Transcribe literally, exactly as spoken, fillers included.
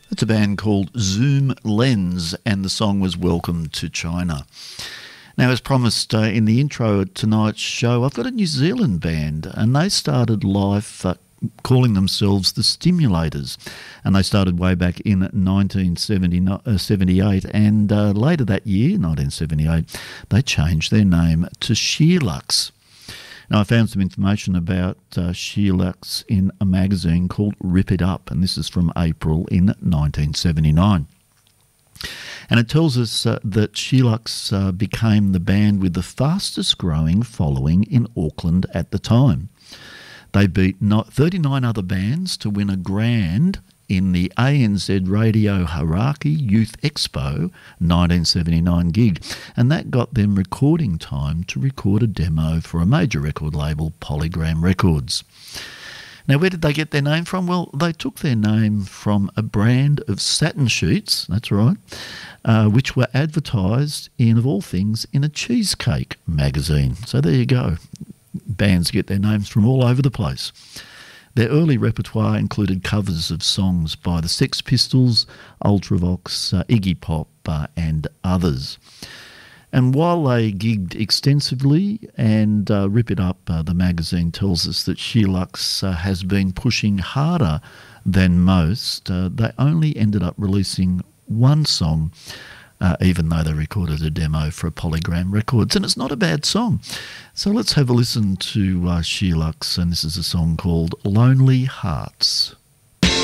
It's a band called Zoom Lens, and the song was Welcome to China. Now, as promised uh, in the intro of tonight's show, I've got a New Zealand band, and they started life uh, calling themselves the Stimulators, and they started way back in nineteen seventy-eight, and uh, later that year, nineteen seventy-eight, they changed their name to Sheerluxe. Now, I found some information about uh, Sheerluxe in a magazine called Rip It Up, and this is from April in nineteen seventy-nine. And it tells us uh, that Sheerluxe uh, became the band with the fastest growing following in Auckland at the time. They beat thirty-nine other bands to win a grand in the A N Z Radio Hauraki Youth Expo nineteen seventy-nine gig, and that got them recording time to record a demo for a major record label, Polygram Records. Now, where did they get their name from? Well, they took their name from a brand of satin sheets, that's right, uh, which were advertised in, of all things, in a cheesecake magazine. So there you go. Bands get their names from all over the place. Their early repertoire included covers of songs by the Sex Pistols, Ultravox, uh, Iggy Pop, uh, and others. And while they gigged extensively, and uh, Rip It Up, uh, the magazine, tells us that Sheerluxe uh, has been pushing harder than most, uh, they only ended up releasing one song, uh, even though they recorded a demo for Polygram Records. And it's not a bad song. So let's have a listen to uh, Sheerluxe, and this is a song called Lonely Hearts.